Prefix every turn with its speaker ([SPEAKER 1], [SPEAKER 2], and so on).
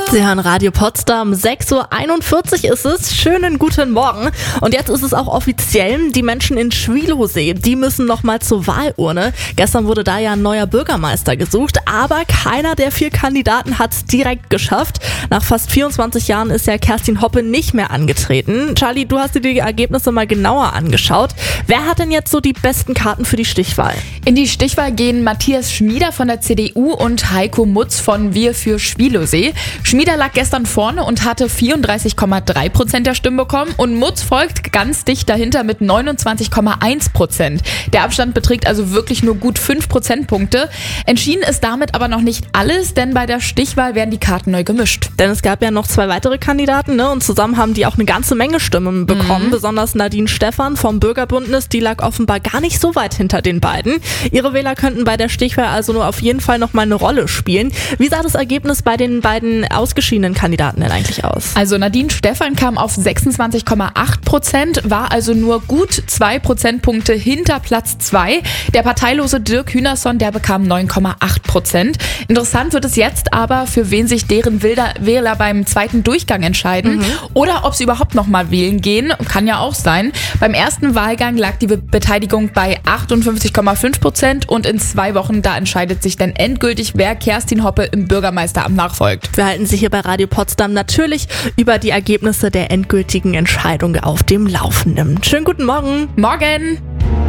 [SPEAKER 1] Sie hören Radio Potsdam, 6.41 Uhr ist es. Schönen guten Morgen. Und jetzt ist es auch offiziell, die Menschen in Schwielowsee, die müssen nochmal zur Wahlurne. Gestern wurde da ja ein neuer Bürgermeister gesucht, aber keiner der 4 Kandidaten hat es direkt geschafft. Nach fast 24 Jahren ist ja Kerstin Hoppe nicht mehr angetreten. Charlie, du hast dir die Ergebnisse mal genauer angeschaut. Wer hat denn jetzt so die besten Karten für die Stichwahl?
[SPEAKER 2] In die Stichwahl gehen Matthias Schmieder von der CDU und Heiko Mutz von Wir für Schwielowsee. Schmieder lag gestern vorne und hatte 34,3% der Stimmen bekommen und Mutz folgt ganz dicht dahinter mit 29,1%. Der Abstand beträgt also wirklich nur gut 5 Prozentpunkte. Entschieden ist damit aber noch nicht alles, denn bei der Stichwahl werden die Karten neu gemischt.
[SPEAKER 1] Denn es gab ja noch 2 weitere Kandidaten, ne? Und zusammen haben die auch eine ganze Menge Stimmen bekommen. Besonders Nadine Stephan vom Bürgerbündnis, die lag offenbar gar nicht so weit hinter den beiden. Ihre Wähler könnten bei der Stichwahl also nur auf jeden Fall noch mal eine Rolle spielen. Wie sah das Ergebnis bei den beiden ausgeschiedenen Kandidaten denn eigentlich aus?
[SPEAKER 2] Also Nadine Stephan kam auf 26,8%, war also nur gut 2 Prozentpunkte hinter Platz 2. Der parteilose Dirk Hühnerson, der bekam 9,8%. Interessant wird es jetzt aber, für wen sich deren Wähler beim zweiten Durchgang entscheiden oder ob sie überhaupt noch mal wählen gehen. Kann ja auch sein. Beim ersten Wahlgang lag die Beteiligung bei 58,5% und in 2 Wochen, da entscheidet sich dann endgültig, wer Kerstin Hoppe im Bürgermeisteramt nachfolgt.
[SPEAKER 1] Wir halten Sie hier bei Radio Potsdam natürlich über die Ergebnisse der endgültigen Entscheidung auf dem Laufenden. Schönen guten Morgen.
[SPEAKER 2] Morgen!